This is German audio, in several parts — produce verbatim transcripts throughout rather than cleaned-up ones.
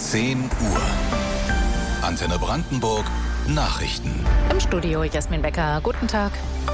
zehn Uhr. Antenne Brandenburg Nachrichten. Im Studio Jasmin Becker. Guten Tag.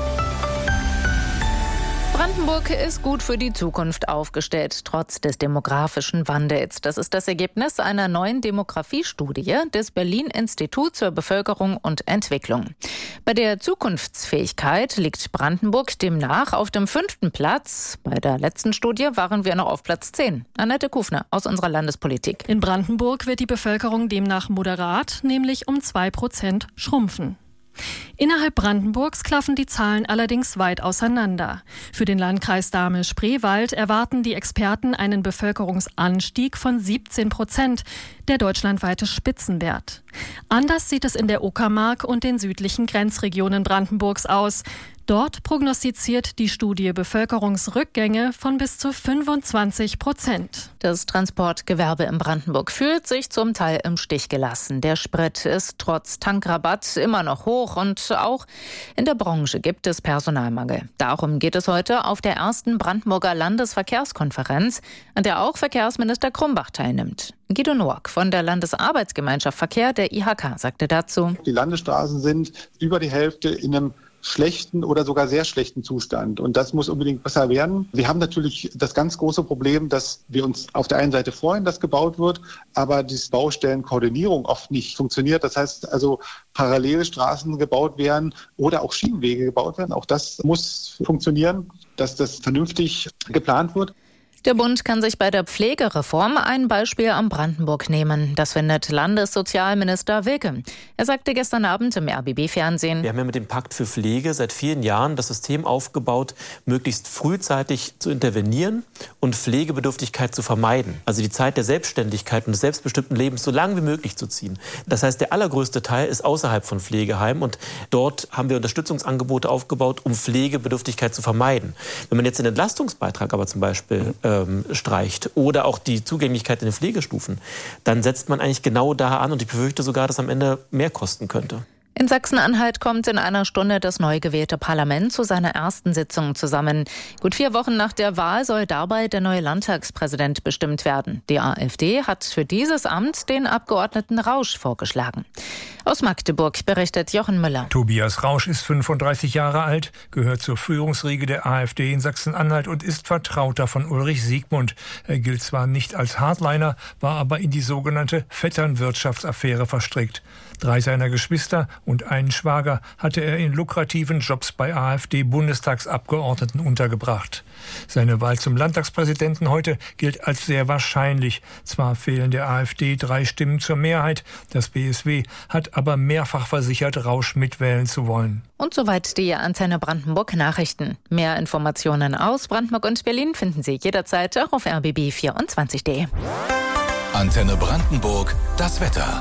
Brandenburg ist gut für die Zukunft aufgestellt, trotz des demografischen Wandels. Das ist das Ergebnis einer neuen Demografiestudie des Berlin-Instituts zur Bevölkerung und Entwicklung. Bei der Zukunftsfähigkeit liegt Brandenburg demnach auf dem fünften Platz. Bei der letzten Studie waren wir noch auf Platz zehn. Annette Kufner aus unserer Landespolitik. In Brandenburg wird die Bevölkerung demnach moderat, nämlich um zwei Prozent schrumpfen. Innerhalb Brandenburgs klaffen die Zahlen allerdings weit auseinander. Für den Landkreis Dahme-Spreewald erwarten die Experten einen Bevölkerungsanstieg von siebzehn Prozent, der deutschlandweite Spitzenwert. Anders sieht es in der Uckermark und den südlichen Grenzregionen Brandenburgs aus. Dort prognostiziert die Studie Bevölkerungsrückgänge von bis zu fünfundzwanzig Prozent. Das Transportgewerbe in Brandenburg fühlt sich zum Teil im Stich gelassen. Der Sprit ist trotz Tankrabatt immer noch hoch und auch in der Branche gibt es Personalmangel. Darum geht es heute auf der ersten Brandenburger Landesverkehrskonferenz, an der auch Verkehrsminister Krumbach teilnimmt. Guido Noack von der Landesarbeitsgemeinschaft Verkehr der I H K sagte dazu: Die Landesstraßen sind über die Hälfte in einem schlechten oder sogar sehr schlechten Zustand. Und das muss unbedingt besser werden. Wir haben natürlich das ganz große Problem, dass wir uns auf der einen Seite freuen, dass gebaut wird, aber die Baustellenkoordinierung oft nicht funktioniert. Das heißt also, parallele Straßen gebaut werden oder auch Schienenwege gebaut werden. Auch das muss funktionieren, dass das vernünftig geplant wird. Der Bund kann sich bei der Pflegereform ein Beispiel am Brandenburg nehmen. Das findet Landessozialminister Wilke. Er sagte gestern Abend im R B B-Fernsehen: Wir haben ja mit dem Pakt für Pflege seit vielen Jahren das System aufgebaut, möglichst frühzeitig zu intervenieren und Pflegebedürftigkeit zu vermeiden. Also die Zeit der Selbstständigkeit und des selbstbestimmten Lebens so lange wie möglich zu ziehen. Das heißt, der allergrößte Teil ist außerhalb von Pflegeheimen und dort haben wir Unterstützungsangebote aufgebaut, um Pflegebedürftigkeit zu vermeiden. Wenn man jetzt den Entlastungsbeitrag aber zum Beispiel äh, streicht oder auch die Zugänglichkeit in den Pflegestufen, dann setzt man eigentlich genau da an und ich befürchte sogar, dass am Ende mehr kosten könnte. In Sachsen-Anhalt kommt in einer Stunde das neu gewählte Parlament zu seiner ersten Sitzung zusammen. Gut vier Wochen nach der Wahl soll dabei der neue Landtagspräsident bestimmt werden. Die AfD hat für dieses Amt den Abgeordneten Rausch vorgeschlagen. Aus Magdeburg berichtet Jochen Müller. Tobias Rausch ist fünfunddreißig Jahre alt, gehört zur Führungsriege der AfD in Sachsen-Anhalt und ist Vertrauter von Ulrich Siegmund. Er gilt zwar nicht als Hardliner, war aber in die sogenannte Vetternwirtschaftsaffäre verstrickt. Drei seiner Geschwister und einen Schwager hatte er in lukrativen Jobs bei AfD-Bundestagsabgeordneten untergebracht. Seine Wahl zum Landtagspräsidenten heute gilt als sehr wahrscheinlich. Zwar fehlen der AfD drei Stimmen zur Mehrheit, das B S W hat aber mehrfach versichert, Rausch mitwählen zu wollen. Und soweit die Antenne Brandenburg Nachrichten. Mehr Informationen aus Brandenburg und Berlin finden Sie jederzeit auch auf r b b vierundzwanzig punkt d e. Antenne Brandenburg, das Wetter.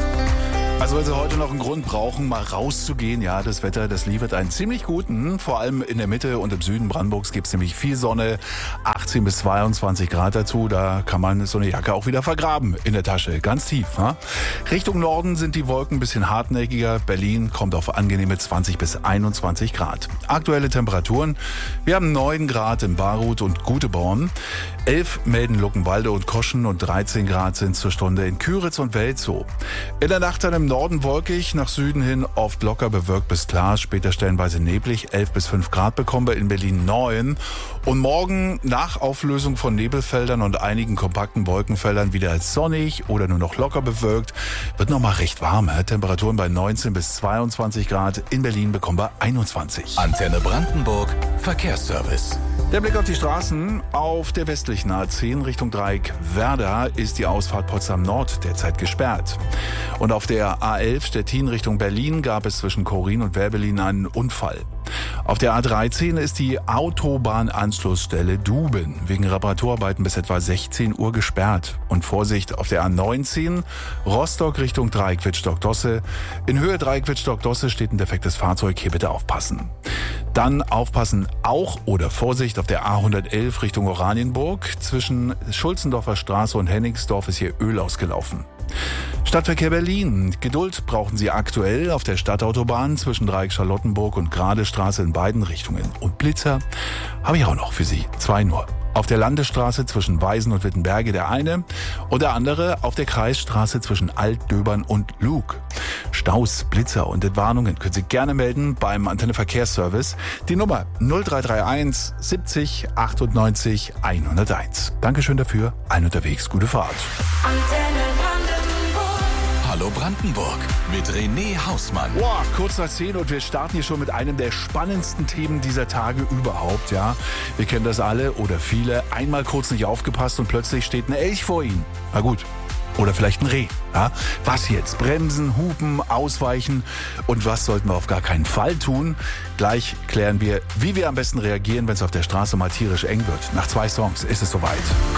Also wenn Sie heute noch einen Grund brauchen, mal rauszugehen, ja, das Wetter, das liefert einen ziemlich guten. Vor allem in der Mitte und im Süden Brandenburgs gibt es nämlich viel Sonne, achtzehn bis zweiundzwanzig Grad dazu. Da kann man so eine Jacke auch wieder vergraben in der Tasche, ganz tief. Ne? Richtung Norden sind die Wolken ein bisschen hartnäckiger. Berlin kommt auf angenehme zwanzig bis einundzwanzig Grad. Aktuelle Temperaturen: Wir haben neun Grad in Baruth und Guteborn, elf melden Luckenwalde und Koschen und dreizehn Grad sind zur Stunde in Küritz und Welzow. In der Nacht dann im Norden wolkig, nach Süden hin oft locker bewölkt bis klar, später stellenweise neblig, elf bis fünf Grad bekommen wir in Berlin neun. Und morgen nach Auflösung von Nebelfeldern und einigen kompakten Wolkenfeldern wieder sonnig oder nur noch locker bewölkt, wird nochmal recht warm. Temperaturen bei neunzehn bis zweiundzwanzig Grad, in Berlin bekommen wir einundzwanzig. Antenne Brandenburg, Verkehrsservice. Der Blick auf die Straßen. Auf der westlichen A zehn Richtung Dreieck Werder ist die Ausfahrt Potsdam Nord derzeit gesperrt. Und auf der A elf Stettin Richtung Berlin gab es zwischen Chorin und Werbelin einen Unfall. Auf der A dreizehn ist die Autobahnanschlussstelle Duben wegen Reparaturarbeiten bis etwa sechzehn Uhr gesperrt. Und Vorsicht auf der A neunzehn Rostock Richtung Dreieck Wittstock-Dosse. In Höhe Dreieck Wittstock-Dosse steht ein defektes Fahrzeug, hier bitte aufpassen. Dann aufpassen auch oder Vorsicht auf der A hundertelf Richtung Oranienburg. Zwischen Schulzendorfer Straße und Hennigsdorf ist hier Öl ausgelaufen. Stadtverkehr Berlin. Geduld brauchen Sie aktuell auf der Stadtautobahn zwischen Dreieck Charlottenburg und Gradestraße in beiden Richtungen. Und Blitzer habe ich auch noch für Sie. Zwei nur. Auf der Landesstraße zwischen Weisen und Wittenberge der eine und der andere auf der Kreisstraße zwischen Altdöbern und Lug. Staus, Blitzer und Entwarnungen können Sie gerne melden beim Antenne Verkehrsservice. Die Nummer null drei drei eins siebzig achtundneunzig hunderteins. Dankeschön dafür. Allen unterwegs. Gute Fahrt. Antenne Brandenburg. Hallo Brandenburg mit René Hausmann. Boah, kurz nach zehn und wir starten hier schon mit einem der spannendsten Themen dieser Tage überhaupt, ja. Wir kennen das alle oder viele. Einmal kurz nicht aufgepasst und plötzlich steht ein Elch vor Ihnen. Na gut. Oder vielleicht ein Reh. Ja? Was jetzt? Bremsen, hupen, ausweichen und was sollten wir auf gar keinen Fall tun? Gleich klären wir, wie wir am besten reagieren, wenn es auf der Straße mal tierisch eng wird. Nach zwei Songs ist es soweit.